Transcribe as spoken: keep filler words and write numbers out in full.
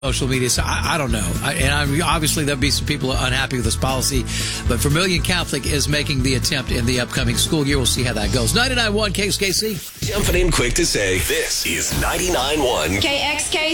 social media. So I, I don't know. I, and I'm, obviously there'll be some people unhappy with this policy, but Vermilion Catholic is making the attempt in the upcoming school year. We'll see how that goes. ninety-nine point one K X K C. Jumping in quick to say, this is ninety-nine point one K X K